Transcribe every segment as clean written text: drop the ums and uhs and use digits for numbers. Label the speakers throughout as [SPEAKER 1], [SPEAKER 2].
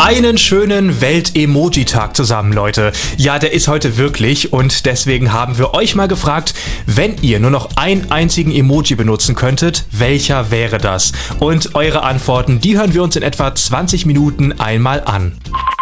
[SPEAKER 1] Einen schönen Welt-Emoji-Tag zusammen, Leute. Ja, der ist heute wirklich und deswegen haben wir euch mal gefragt, wenn ihr nur noch einen einzigen Emoji benutzen könntet, welcher wäre das? Und eure Antworten, die hören wir uns in etwa 20 Minuten einmal an.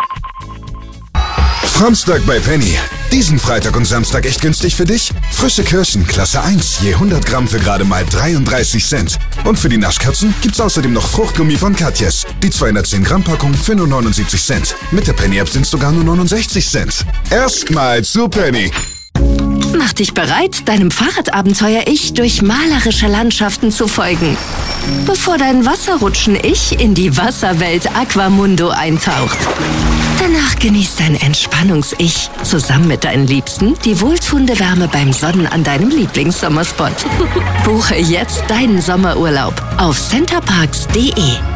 [SPEAKER 2] Samstag bei Penny. Diesen Freitag und Samstag echt günstig für dich? Frische Kirschen, Klasse 1, je 100 Gramm für gerade mal 33 Cent. Und für die Naschkatzen gibt's außerdem noch Fruchtgummi von Katjes. Die 210 Gramm Packung für nur 79 Cent. Mit der Penny-App sind's sogar nur 69 Cent. Erstmal zu Penny.
[SPEAKER 3] Mach dich bereit, deinem Fahrradabenteuer-Ich durch malerische Landschaften zu folgen. Bevor dein Wasserrutschen-Ich in die Wasserwelt Aquamundo eintaucht. Danach genießt dein Entspannungs-Ich zusammen mit deinen Liebsten die wohltuende Wärme beim Sonnen an deinem Lieblingssommerspot. Buche jetzt deinen Sommerurlaub auf centerparks.de.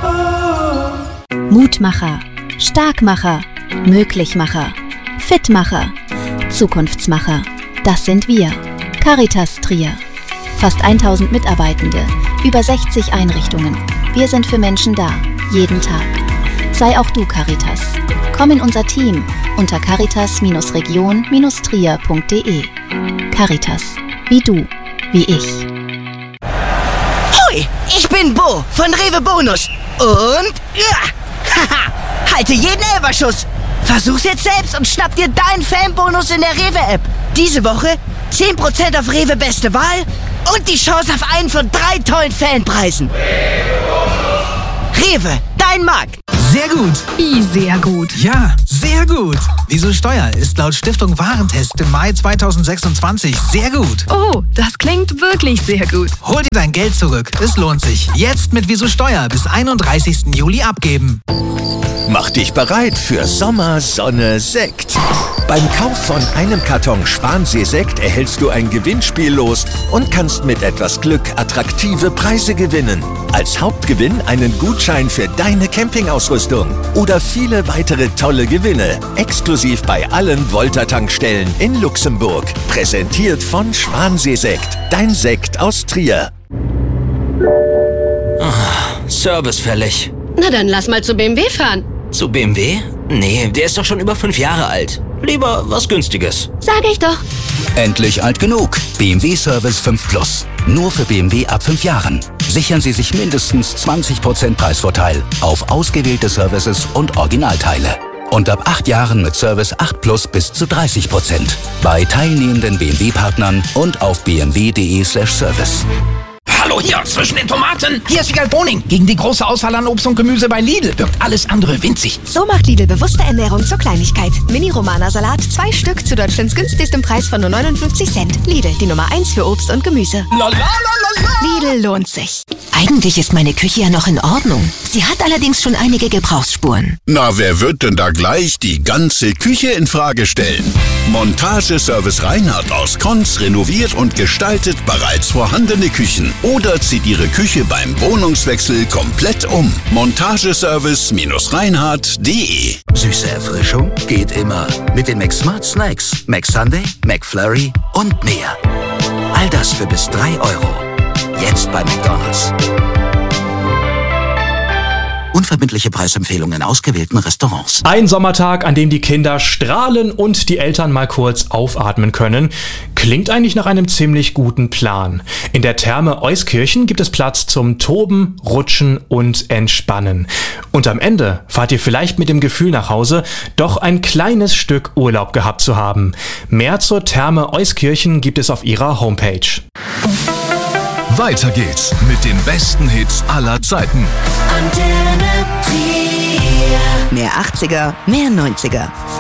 [SPEAKER 4] Mutmacher, Starkmacher, Möglichmacher, Fitmacher, Zukunftsmacher. Das sind wir. Caritas Trier. Fast 1000 Mitarbeitende, über 60 Einrichtungen. Wir sind für Menschen da, jeden Tag. Sei auch du Caritas. Komm in unser Team unter caritas-region-trier.de. Caritas. Wie du, wie ich.
[SPEAKER 5] Hoi, ich bin Bo von Rewe Bonus. Und haha, halte jeden Elferschuss. Versuch's jetzt selbst und schnapp dir deinen Fanbonus in der Rewe-App. Diese Woche 10% auf Rewe Beste Wahl und die Chance auf einen von 3 tollen Fanpreisen. Rewe, dein Markt.
[SPEAKER 6] Sehr gut.
[SPEAKER 7] Wie sehr gut?
[SPEAKER 6] Ja, sehr gut. Wieso Steuer ist laut Stiftung Warentest im Mai 2026 sehr gut.
[SPEAKER 7] Oh, das klingt wirklich sehr gut.
[SPEAKER 6] Hol dir dein Geld zurück. Es lohnt sich. Jetzt mit Wieso Steuer bis 31. Juli abgeben.
[SPEAKER 8] Mach dich bereit für Sommer, Sonne, Sekt. Beim Kauf von einem Karton Schwansee-Sekt erhältst du ein Gewinnspiel los und kannst mit etwas Glück attraktive Preise gewinnen. Als Hauptgewinn einen Gutschein für deine Campingausrüstung oder viele weitere tolle Gewinne. Exklusiv bei allen Volta-Tankstellen in Luxemburg. Präsentiert von Schwansee-Sekt. Dein Sekt aus Trier.
[SPEAKER 9] Service fällig.
[SPEAKER 10] Na dann lass mal zu BMW fahren.
[SPEAKER 9] Zu BMW? Nee, der ist doch schon über 5 Jahre alt. Lieber was Günstiges.
[SPEAKER 10] Sag ich doch.
[SPEAKER 11] Endlich alt genug. BMW Service 5 Plus. Nur für BMW ab 5 Jahren. Sichern Sie sich mindestens 20% Preisvorteil auf ausgewählte Services und Originalteile. Und ab 8 Jahren mit Service 8 Plus bis zu 30%. Bei teilnehmenden BMW-Partnern und auf bmw.de/service.
[SPEAKER 12] Hallo hier, zwischen den Tomaten. Hier ist Wiegald Boning. Gegen die große Auswahl an Obst und Gemüse bei Lidl wirkt alles andere winzig.
[SPEAKER 13] So macht Lidl bewusste Ernährung zur Kleinigkeit. Mini-Romana-Salat, 2 Stück zu Deutschlands günstigstem Preis von nur 59 Cent. Lidl, die Nummer 1 für Obst und Gemüse. Lidl lohnt sich.
[SPEAKER 3] Eigentlich ist meine Küche ja noch in Ordnung. Sie hat allerdings schon einige Gebrauchsspuren.
[SPEAKER 2] Na, wer wird denn da gleich die ganze Küche in Frage stellen? Montageservice Reinhardt aus Konz renoviert und gestaltet bereits vorhandene Küchen. Oder zieht Ihre Küche beim Wohnungswechsel komplett um. Montageservice-reinhardt.de.
[SPEAKER 11] Süße Erfrischung geht immer. Mit den McSmart Snacks, McSunday, McFlurry und mehr. All das für bis 3 Euro. Jetzt bei McDonald's. Unverbindliche Preisempfehlungen in ausgewählten Restaurants.
[SPEAKER 1] Ein Sommertag, an dem die Kinder strahlen und die Eltern mal kurz aufatmen können. Klingt eigentlich nach einem ziemlich guten Plan. In der Therme Euskirchen gibt es Platz zum Toben, Rutschen und Entspannen. Und am Ende fahrt ihr vielleicht mit dem Gefühl nach Hause, doch ein kleines Stück Urlaub gehabt zu haben. Mehr zur Therme Euskirchen gibt es auf ihrer Homepage.
[SPEAKER 2] Weiter geht's mit den besten Hits aller Zeiten.
[SPEAKER 3] Mehr 80er, mehr 90er.